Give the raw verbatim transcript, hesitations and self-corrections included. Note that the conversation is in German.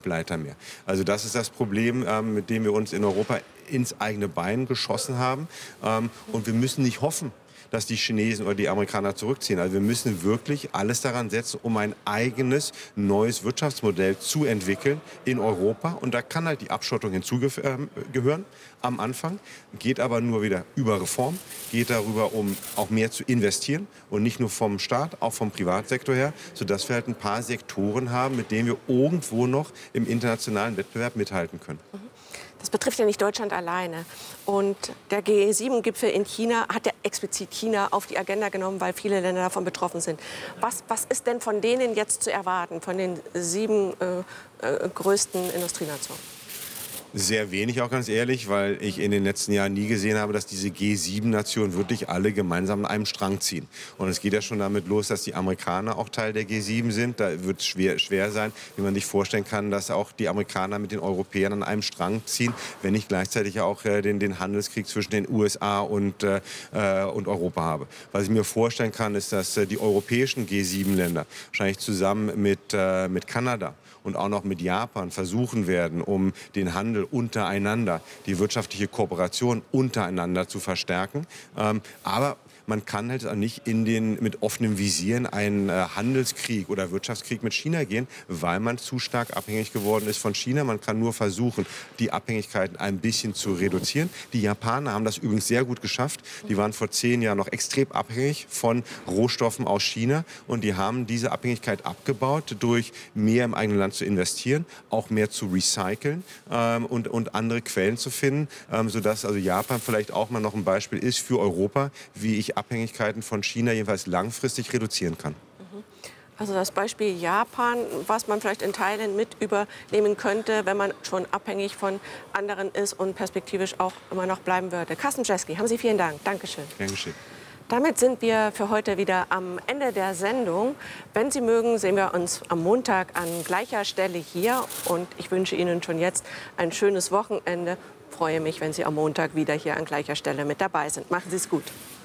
Leiter mehr. Also das ist das Problem, ähm, mit dem wir uns in Europa ins eigene Bein geschossen haben. Ähm, und wir müssen nicht hoffen, dass die Chinesen oder die Amerikaner zurückziehen. Also wir müssen wirklich alles daran setzen, um ein eigenes neues Wirtschaftsmodell zu entwickeln in Europa. Und da kann halt die Abschottung hinzugehören am Anfang, geht aber nur wieder über Reform, geht darüber, um auch mehr zu investieren und nicht nur vom Staat, auch vom Privatsektor her, sodass wir halt ein paar Sektoren haben, mit denen wir irgendwo noch im internationalen Wettbewerb mithalten können. Das betrifft ja nicht Deutschland alleine. Und der G sieben Gipfel in China hat ja explizit China auf die Agenda genommen, weil viele Länder davon betroffen sind. Was, was ist denn von denen jetzt zu erwarten, von den sieben äh, äh, größten Industrienationen? Sehr wenig, auch ganz ehrlich, weil ich in den letzten Jahren nie gesehen habe, dass diese G sieben Nationen wirklich alle gemeinsam an einem Strang ziehen. Und es geht ja schon damit los, dass die Amerikaner auch Teil der G sieben sind. Da wird es schwer, schwer sein, wie man sich vorstellen kann, dass auch die Amerikaner mit den Europäern an einem Strang ziehen, wenn ich gleichzeitig auch äh, den, den Handelskrieg zwischen den U S A und, äh, und Europa habe. Was ich mir vorstellen kann, ist, dass äh, die europäischen G sieben Länder wahrscheinlich zusammen mit, äh, mit Kanada und auch noch mit Japan versuchen werden, um den Handel untereinander, die wirtschaftliche Kooperation untereinander zu verstärken. Ähm, aber man kann halt auch nicht in den, mit offenem Visier in einen äh, Handelskrieg oder Wirtschaftskrieg mit China gehen, weil man zu stark abhängig geworden ist von China. Man kann nur versuchen, die Abhängigkeiten ein bisschen zu reduzieren. Die Japaner haben das übrigens sehr gut geschafft. Die waren vor zehn Jahren noch extrem abhängig von Rohstoffen aus China. Und die haben diese Abhängigkeit abgebaut, durch mehr im eigenen Land zu investieren, auch mehr zu recyceln ähm, und, und andere Quellen zu finden, ähm, sodass also Japan vielleicht auch mal noch ein Beispiel ist für Europa, wie ich Abhängigkeiten von China jedenfalls langfristig reduzieren kann. Also das Beispiel Japan, was man vielleicht in Teilen mit übernehmen könnte, wenn man schon abhängig von anderen ist und perspektivisch auch immer noch bleiben würde. Carsten Brzeski, haben Sie vielen Dank. Dankeschön. Gern geschehen. Damit sind wir für heute wieder am Ende der Sendung. Wenn Sie mögen, sehen wir uns am Montag an gleicher Stelle hier. Und ich wünsche Ihnen schon jetzt ein schönes Wochenende. Ich freue mich, wenn Sie am Montag wieder hier an gleicher Stelle mit dabei sind. Machen Sie es gut.